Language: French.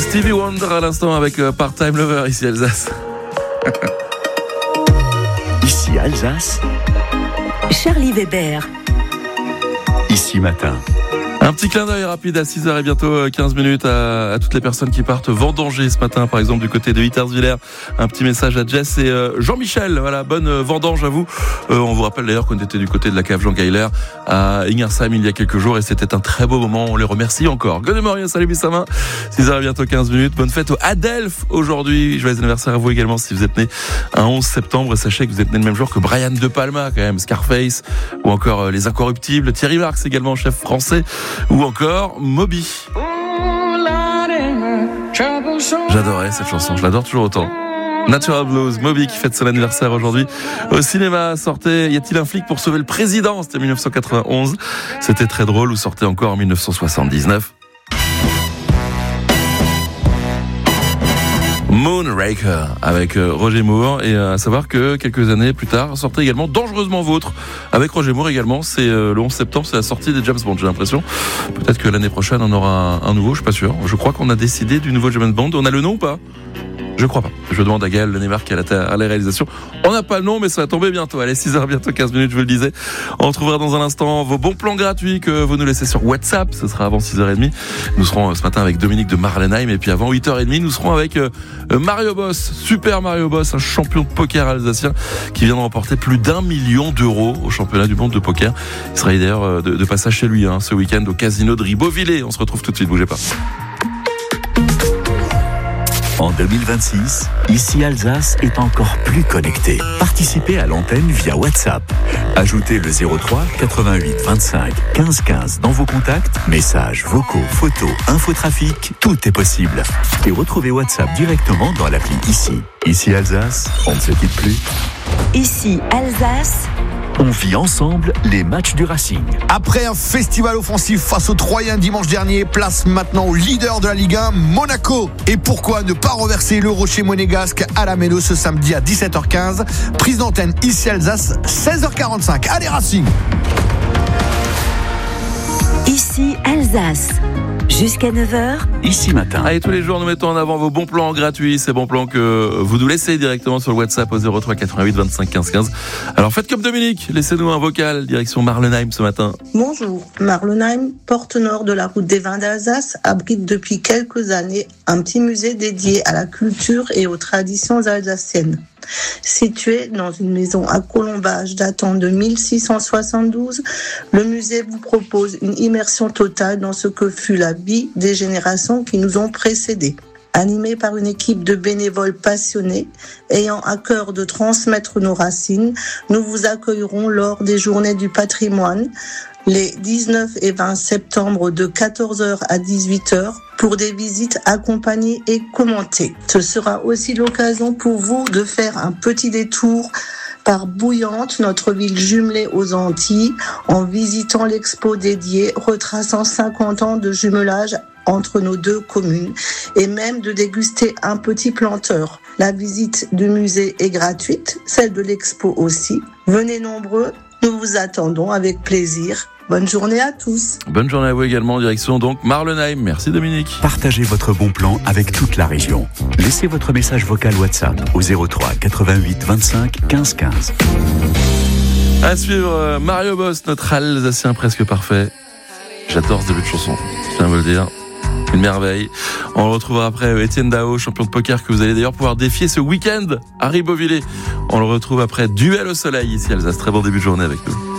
Stevie Wonder à l'instant avec Part-Time Lover ici Alsace. Ici Alsace. Charlie Weber. Ici Matin. Un petit clin d'œil rapide à 6h et bientôt 15 minutes à toutes les personnes qui partent vendanger ce matin, par exemple du côté de Hitterswiller. Un petit message à Jess et Jean-Michel. Voilà, bonne vendange à vous. On vous rappelle d'ailleurs qu'on était du côté de la cave Jean Geiler à Ingersheim il y a quelques jours et c'était un très beau moment. On les remercie encore. Good morning, salut Bissama. 6h et bientôt 15 minutes. Bonne fête au Adelph aujourd'hui. Joyeux anniversaire à vous également si vous êtes né un 11 septembre. Sachez que vous êtes né le même jour que Brian De Palma, quand même, Scarface ou encore Les Incorruptibles. Thierry Marx également, chef français. Ou encore Moby. J'adorais cette chanson, je l'adore toujours autant. Natural Blues, Moby qui fête son anniversaire aujourd'hui. Au cinéma, sortait Y a-t-il un flic pour sauver le président? C'était 1991. C'était très drôle, ou sortait encore en 1979. Moonraker avec Roger Moore, et à savoir que quelques années plus tard sortait également Dangereusement Vôtre avec Roger Moore également. C'est le 11 septembre, c'est la sortie des James Bond, j'ai l'impression. Peut-être que l'année prochaine on aura un nouveau, je suis pas sûr. Je crois qu'on a décidé du nouveau James Bond. On a le nom ou pas? Je crois pas. Je demande à Gaël Lenémar qui est à la réalisation. On n'a pas le nom, mais ça va tomber bientôt. Allez, 6h, bientôt 15 minutes, je vous le disais. On retrouvera dans un instant vos bons plans gratuits que vous nous laissez sur WhatsApp. Ce sera avant 6h30. Nous serons ce matin avec Dominique de Marlenheim. Et puis avant 8h30, nous serons avec Mario Boss, Super Mario Boss, un champion de poker alsacien qui vient de remporter plus d'1 million d'euros au championnat du monde de poker. Il sera d'ailleurs de passage chez lui ce week-end au casino de Ribeauvillé. On se retrouve tout de suite, bougez pas. En 2026, Ici Alsace est encore plus connecté. Participez à l'antenne via WhatsApp. Ajoutez le 03 88 25 15 15 dans vos contacts, messages, vocaux, photos, infotrafic, tout est possible. Et retrouvez WhatsApp directement dans l'appli Ici. Ici Alsace, on ne se quitte plus. Ici Alsace. On vit ensemble les matchs du Racing. Après un festival offensif face aux Troyens dimanche dernier, place maintenant au leader de la Ligue 1, Monaco. Et pourquoi ne pas renverser le Rocher monégasque à la Méno ce samedi à 17h15? Prise d'antenne Ici Alsace, 16h45. Allez Racing! Ici Alsace. Jusqu'à 9h. Ici Matin. Allez, tous les jours, nous mettons en avant vos bons plans gratuits, ces bons plans que vous nous laissez directement sur le WhatsApp au 03 88 25 15 15. Alors faites comme Dominique, laissez-nous un vocal, direction Marlenheim ce matin. Bonjour, Marlenheim, porte nord de la route des vins d'Alsace, abrite depuis quelques années un petit musée dédié à la culture et aux traditions alsaciennes. Situé dans une maison à colombage datant de 1672, le musée vous propose une immersion totale dans ce que fut la vie des générations qui nous ont précédés. Animé par une équipe de bénévoles passionnés, ayant à cœur de transmettre nos racines, nous vous accueillerons lors des Journées du patrimoine, les 19 et 20 septembre de 14h à 18h pour des visites accompagnées et commentées. Ce sera aussi l'occasion pour vous de faire un petit détour par Bouillante, notre ville jumelée aux Antilles, en visitant l'expo dédiée retraçant 50 ans de jumelage entre nos deux communes et même de déguster un petit planteur. La visite du musée est gratuite, celle de l'expo aussi. Venez nombreux, nous vous attendons avec plaisir. Bonne journée à tous. Bonne journée à vous également, direction donc Marlenheim. Merci Dominique. Partagez votre bon plan avec toute la région. Laissez votre message vocal WhatsApp au 03 88 25 15 15. À suivre, Mario Boss, notre Alsacien presque parfait. J'adore ce début de chanson, je tiens à vous le dire. Une merveille. On le retrouvera après Étienne Dao, champion de poker que vous allez d'ailleurs pouvoir défier ce week-end à Ribeauvillé. On le retrouve après Duel au soleil ici Alsace. Très bon début de journée avec nous.